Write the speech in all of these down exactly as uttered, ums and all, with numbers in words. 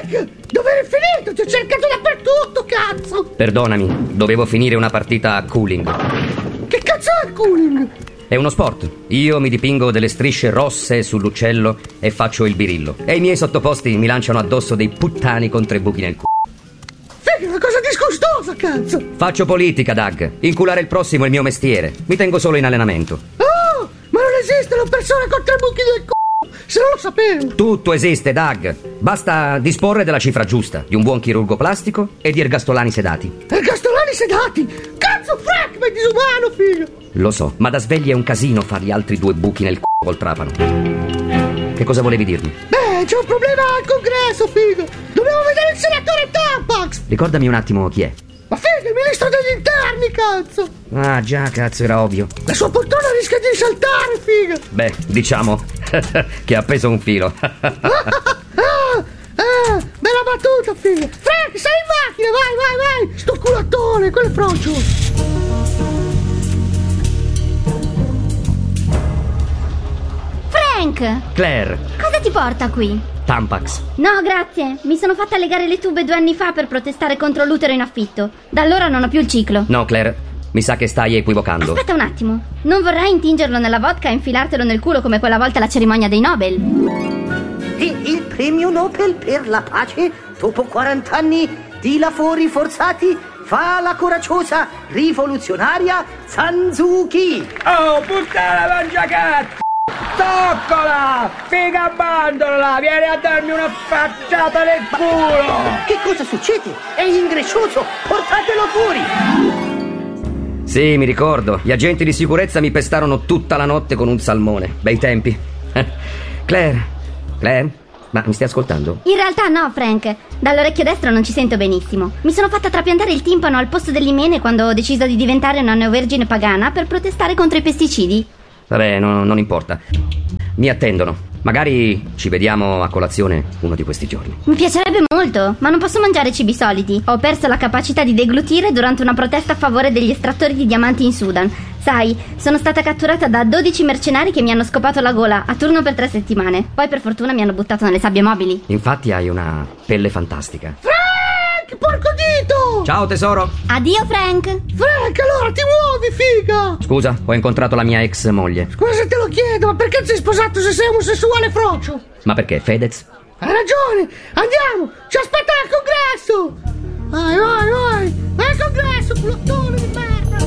Frank, dove eri finito? Ti ho cercato dappertutto, cazzo! Perdonami, dovevo finire una partita a cooling. Che cazzo è il cooling? È uno sport. Io mi dipingo delle strisce rosse sull'uccello e faccio il birillo. E i miei sottoposti mi lanciano addosso dei puttani con tre buchi nel c***o. Figa, una cosa disgustosa, cazzo! Faccio politica, Doug. Inculare il prossimo è il mio mestiere. Mi tengo solo in allenamento. Oh, ma non esistono persone con tre buchi nel c***o! Se non lo sapevo! Tutto esiste, Doug. Basta disporre della cifra giusta, di un buon chirurgo plastico e di ergastolani sedati. Ergastolani sedati? Cazzo, Frank, ma è disumano, figa! Lo so, ma da svegli è un casino fargli altri due buchi nel c***o col trapano. Che cosa volevi dirmi? Beh, c'è un problema al congresso, figa! Dobbiamo vedere il senatore Tampax! Ricordami un attimo chi è. Ma figa, il ministro degli interni, cazzo! Ah, già, cazzo, era ovvio. La sua poltrona rischia di saltare, figa! Beh, diciamo che ha appeso un filo. ah, ah, ah, bella battuta, figa! Frank, sei in macchina, vai, vai, vai! Sto culatone, quello è frocio! Frank! Claire! Cosa ti porta qui? Tampax. No, grazie. Mi sono fatta legare le tube due anni fa per protestare contro l'utero in affitto. Da allora non ho più il ciclo. No, Claire, mi sa che stai equivocando. Aspetta un attimo. Non vorrai intingerlo nella vodka e infilartelo nel culo come quella volta alla cerimonia dei Nobel? Il, il premio Nobel per la pace, dopo quaranta anni di lavori forzati, fa la coraggiosa rivoluzionaria San Suu Kyi. Oh, puttana mangiacazzo! Toccola! Figa bandola! Vieni a darmi una facciata nel culo! Che cosa succede? È ingrescioso! Portatelo fuori! Sì, mi ricordo. Gli agenti di sicurezza mi pestarono tutta la notte con un salmone. Bei tempi. Claire? Claire? Ma mi stai ascoltando? In realtà no, Frank. Dall'orecchio destro non ci sento benissimo. Mi sono fatta trapiantare il timpano al posto dell'imene quando ho deciso di diventare una neovergine pagana per protestare contro i pesticidi. Vabbè, no, non importa. Mi attendono. Magari ci vediamo a colazione uno di questi giorni. Mi piacerebbe molto, ma non posso mangiare cibi solidi. Ho perso la capacità di deglutire durante una protesta a favore degli estrattori di diamanti in Sudan. Sai, sono stata catturata da dodici mercenari che mi hanno scopato la gola a turno per tre settimane. Poi per fortuna mi hanno buttato nelle sabbie mobili. Infatti hai una pelle fantastica. Frank, porco dito! Ciao tesoro. Addio, Frank. Frank, allora ti muovi, figa! Scusa, ho incontrato la mia ex moglie. Scusa se te lo chiedo, ma perché ti sei sposato se sei omosessuale frocio? Ma perché, Fedez? Hai ragione, andiamo, ci aspetta al congresso! Vai, vai, vai, vai al congresso, culottone di merda!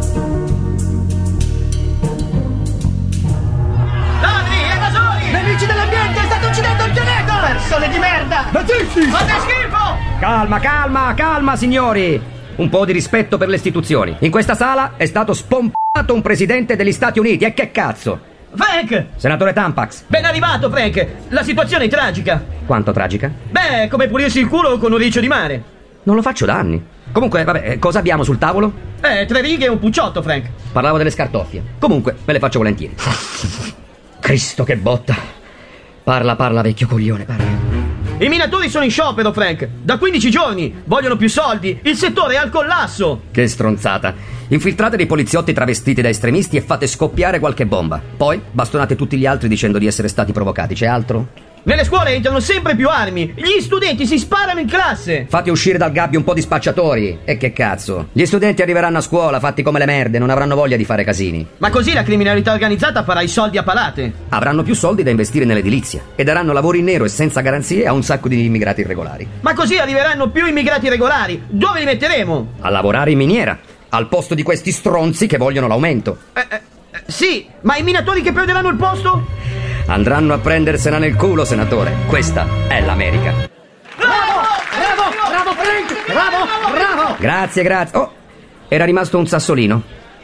Ladri, evasori! Nemici dell'ambiente, state uccidendo il pianeta! Persone di merda! Nazisti! Fate schifo! Calma, calma, calma, signori! Un po' di rispetto per le istituzioni. In questa sala è stato spompato un presidente degli Stati Uniti, e che cazzo? Frank! Senatore Tampax. Ben arrivato, Frank! La situazione è tragica! Quanto tragica? Beh, come pulirsi il culo con un riccio di mare. Non lo faccio da anni. Comunque, vabbè, cosa abbiamo sul tavolo? Eh, tre righe e un pucciotto, Frank. Parlavo delle scartoffie. Comunque, me le faccio volentieri. Cristo, che botta. Parla, parla, vecchio coglione, parla. I minatori sono in sciopero, Frank. Da quindici giorni. Vogliono più soldi. Il settore è al collasso. Che stronzata. Infiltrate dei poliziotti travestiti da estremisti e fate scoppiare qualche bomba. Poi bastonate tutti gli altri dicendo di essere stati provocati. C'è altro? Nelle scuole entrano sempre più armi. Gli studenti si sparano in classe. Fate uscire dal gabbio un po' di spacciatori. E che cazzo? Gli studenti arriveranno a scuola fatti come le merde, non avranno voglia di fare casini. Ma così la criminalità organizzata farà i soldi a palate. Avranno più soldi da investire nell'edilizia e daranno lavoro in nero e senza garanzie a un sacco di immigrati irregolari. Ma così arriveranno più immigrati regolari. Dove li metteremo? A lavorare in miniera, al posto di questi stronzi che vogliono l'aumento. Eh, eh, eh, sì, ma i minatori che perderanno il posto? Andranno a prendersela nel culo, senatore. Questa è l'America. Bravo! Bravo! Bravo, Frank! Bravo! Bravo! Grazie, grazie. Oh, era rimasto un sassolino.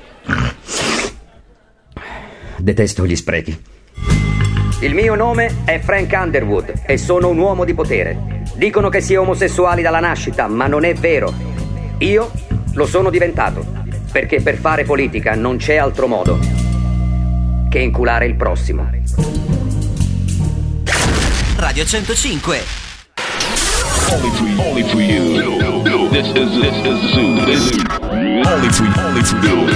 Detesto gli sprechi. Il mio nome è Frank Underwood e sono un uomo di potere. Dicono che si è omosessuali dalla nascita, ma non è vero. Io lo sono diventato, perché per fare politica non c'è altro modo che inculare il prossimo. Radio centocinque. Only for, only for you. This is, this is Zoo. This is only for, only for you.